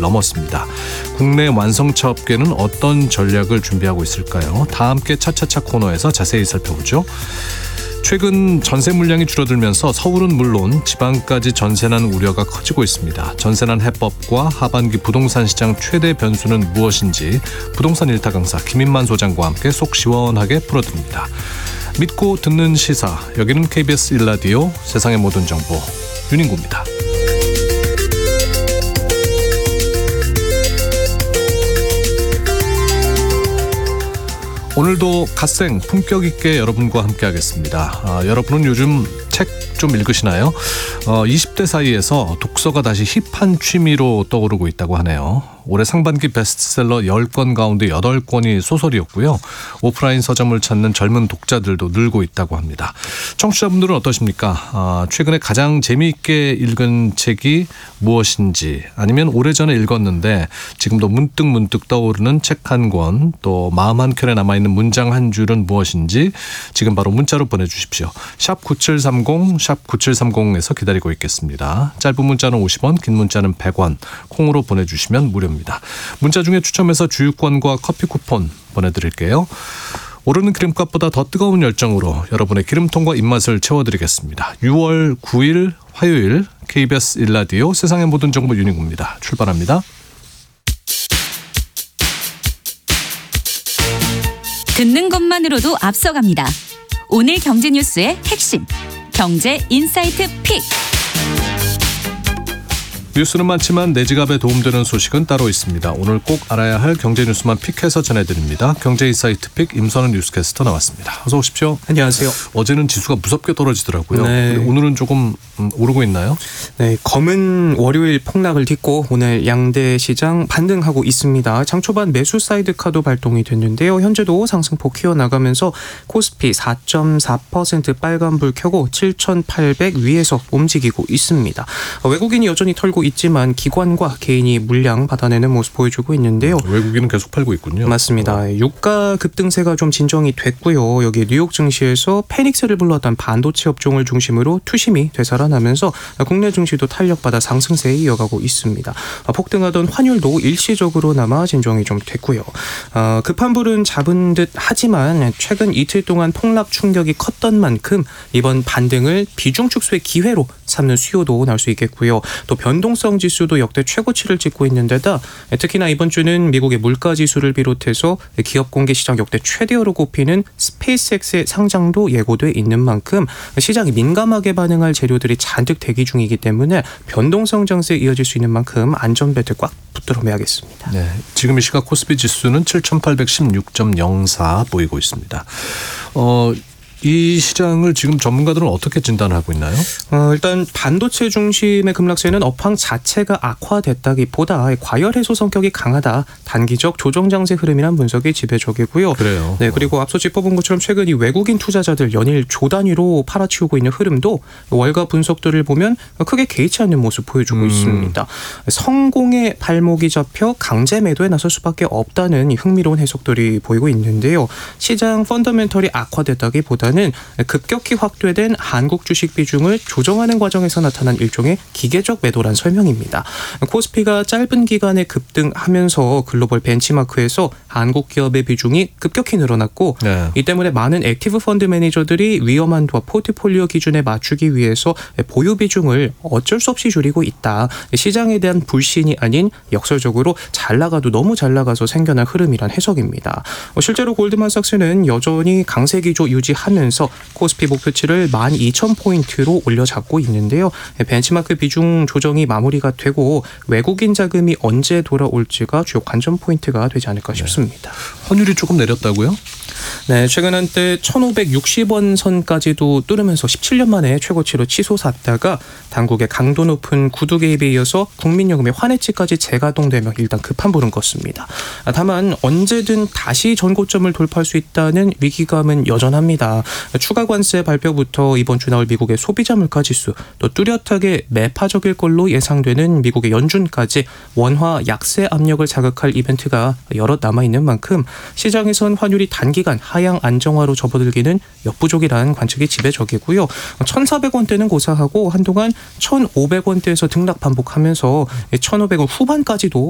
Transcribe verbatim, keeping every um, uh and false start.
넘었습니다. 국내 완성차 업계는 어떤 전략을 준비하고 있을까요? 다 함께 차차차 코너에서 자세히 살펴보죠. 최근 전세 물량이 줄어들면서 서울은 물론 지방까지 전세난 우려가 커지고 있습니다. 전세난 해법과 하반기 부동산 시장 최대 변수는 무엇인지 부동산 일타 강사 김인만 소장과 함께 속 시원하게 풀어드립니다. 믿고 듣는 시사, 여기는 케이비에스 일 라디오 세상의 모든 정보 윤인구입니다. 오늘도 갓생 품격 있게 여러분과 함께 하겠습니다. 아, 여러분은 요즘 책 좀 읽으시나요? 어, 이십 대 사이에서 독서가 다시 힙한 취미로 떠오르고 있다고 하네요. 올해 상반기 베스트셀러 십 권 가운데 여덟 권이 소설이었고요. 오프라인 서점을 찾는 젊은 독자들도 늘고 있다고 합니다. 청취자분들은 어떠십니까? 아, 최근에 가장 재미있게 읽은 책이 무엇인지, 아니면 오래전에 읽었는데 지금도 문득 문득 떠오르는 책 한 권, 또 마음 한켠에 남아있는 문장 한 줄은 무엇인지 지금 바로 문자로 보내주십시오. 샵 구칠삼공, 샵 구칠삼공에서 기다리고 있겠습니다. 짧은 문자는 오십 원, 긴 문자는 백 원, 콩으로 보내주시면 무료입니다. 문자 중에 추첨해서 주유권과 커피 쿠폰 보내드릴게요. 오르는 기름값보다 더 뜨거운 열정으로 여러분의 기름통과 입맛을 채워드리겠습니다. 유월 구일 화요일 케이비에스 일 라디오 세상의 모든 정보 윤인구입니다. 출발합니다. 듣는 것만으로도 앞서갑니다. 오늘 경제 뉴스의 핵심, 경제 인사이트 픽. 뉴스는 많지만 내 지갑에 도움되는 소식은 따로 있습니다. 오늘 꼭 알아야 할 경제 뉴스만 픽해서 전해드립니다. 경제 인사이트 픽 임선은 뉴스캐스터 나왔습니다. 어서 오십시오. 안녕하세요. 어제는 지수가 무섭게 떨어지더라고요. 네. 오늘은 조금 오르고 있나요? 네, 검은 월요일 폭락을 딛고 오늘 양대 시장 반등하고 있습니다. 장 초반 매수 사이드카도 발동이 됐는데요. 현재도 상승폭 키워나가면서 코스피 사 점 사 퍼센트 빨간불 켜고 칠천팔백 위에서 움직이고 있습니다. 외국인이 여전히 털고 있지만 기관과 개인이 물량 받아내는 모습 보여주고 있는데요. 외국인은 계속 팔고 있군요. 맞습니다. 어. 유가 급등세가 좀 진정이 됐고요. 여기 뉴욕 증시에서 패닉스를 불렀던 반도체 업종을 중심으로 투심이 되살아나면서 국내 증시도 탄력받아 상승세에 이어가고 있습니다. 폭등하던 환율도 일시적으로나마 진정이 좀 됐고요. 어, 급한 불은 잡은 듯 하지만 최근 이틀 동안 폭락 충격이 컸던 만큼 이번 반등을 비중 축소의 기회로 삼는 수요도 날 수 있겠고요. 또 변동성 지수도 역대 최고치를 찍고 있는 데다 특히나 이번 주는 미국의 물가 지수를 비롯해서 기업 공개 시장 역대 최대어로 꼽히는 스페이스X의 상장도 예고돼 있는 만큼 시장이 민감하게 반응할 재료들이 잔뜩 대기 중이기 때문에 변동성 장세에 이어질 수 있는 만큼 안전벨트 꽉 붙들어 매야겠습니다. 네, 지금 이 시각 코스피 지수는 칠천팔백십육 점 영사 보이고 있습니다. 어, 이 시장을 지금 전문가들은 어떻게 진단하고 있나요? 어, 일단 반도체 중심의 급락세는 업황 자체가 악화됐다기보다 과열 해소 성격이 강하다. 단기적 조정 장세 흐름이란 분석이 지배적이고요. 그래요. 네, 그리고 앞서 짚어본 것처럼 최근 이 외국인 투자자들 연일 조 단위로 팔아치우고 있는 흐름도 월가 분석들을 보면 크게 개의치 않는 모습 보여주고 음. 있습니다. 성공의 발목이 잡혀 강제 매도에 나설 수밖에 없다는 흥미로운 해석들이 보이고 있는데요. 시장 펀더멘털이 악화됐다기보다 는 급격히 확대된 한국 주식 비중을 조정하는 과정에서 나타난 일종의 기계적 매도란 설명입니다. 코스피가 짧은 기간에 급등하면서 글로벌 벤치마크에서 한국 기업의 비중이 급격히 늘어났고 네. 이 때문에 많은 액티브 펀드 매니저들이 위험한도와 포트폴리오 기준에 맞추기 위해서 보유 비중을 어쩔 수 없이 줄이고 있다. 시장에 대한 불신이 아닌 역설적으로 잘 나가도 너무 잘 나가서 생겨난 흐름이란 해석입니다. 실제로 골드만삭스는 여전히 강세 기조 유지하는 면서 코스피 목표치를 만 이천 포인트로 올려잡고 있는데요. 벤치마크 비중 조정이 마무리가 되고 외국인 자금이 언제 돌아올지가 주요 관전 포인트가 되지 않을까 싶습니다. 네. 환율이 조금 내렸다고요? 네, 최근 한때 천오백육십 원 선까지도 뚫으면서 십칠 년 만에 최고치로 치솟았다가 당국의 강도 높은 구두 개입에 이어서 국민연금의 환해지까지 재가동되며 일단 급한 불은 껐습니다. 다만 언제든 다시 전고점을 돌파할 수 있다는 위기감은 여전합니다. 추가 관세 발표부터 이번 주 나올 미국의 소비자 물가 지수, 또 뚜렷하게 매파적일 걸로 예상되는 미국의 연준까지 원화 약세 압력을 자극할 이벤트가 여럿 남아있는 만큼 시장에선 환율이 단기간 하향 안정화로 접어들기는 역부족이라는 관측이 지배적이고요. 천사백 원대는 고사하고 한동안 천오백 원대에서 등락 반복하면서 천오백 원 후반까지도